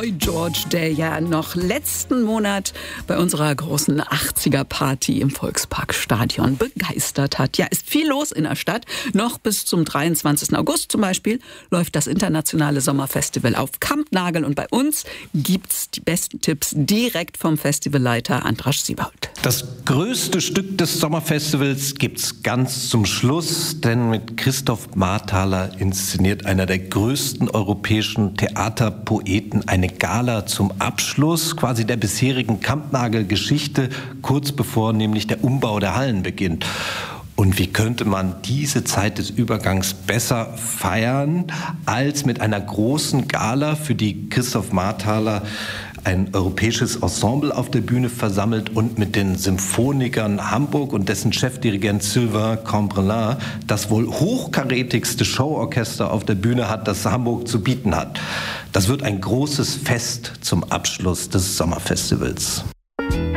Boy George, der ja noch letzten Monat bei unserer großen 80er-Party im Volksparkstadion begeistert hat. Ja, ist viel los in der Stadt. Noch bis zum 23. August zum Beispiel läuft das internationale Sommerfestival auf Kampnagel. Und bei uns gibt's die besten Tipps direkt vom Festivalleiter Andras Siebold. Das größte Stück des Sommerfestivals gibt's ganz zum Schluss, denn mit Christoph Marthaler inszeniert einer der größten europäischen Theaterpoeten eine Gala zum Abschluss quasi der bisherigen Kampnagel-Geschichte, kurz bevor nämlich der Umbau der Hallen beginnt. Und wie könnte man diese Zeit des Übergangs besser feiern, als mit einer großen Gala, für die Christoph Marthaler ein europäisches Ensemble auf der Bühne versammelt und mit den Symphonikern Hamburg und dessen Chefdirigent Sylvain Cambrelin das wohl hochkarätigste Showorchester auf der Bühne hat, das Hamburg zu bieten hat. Das wird ein großes Fest zum Abschluss des Sommerfestivals.